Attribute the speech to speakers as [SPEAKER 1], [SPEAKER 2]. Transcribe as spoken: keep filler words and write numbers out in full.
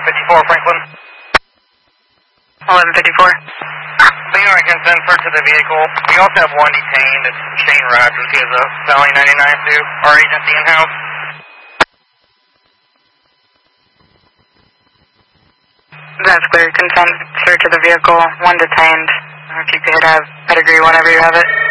[SPEAKER 1] fifty-four, Franklin.
[SPEAKER 2] eleven fifty-four.
[SPEAKER 1] Leon, I can send search of the vehicle. We also have one detained. It's Shane Rogers. He has a felony ninety-nine suit. Our agency in-house.
[SPEAKER 2] That's clear. Consent search of the vehicle. One detained. If you could have pedigree whenever you have it.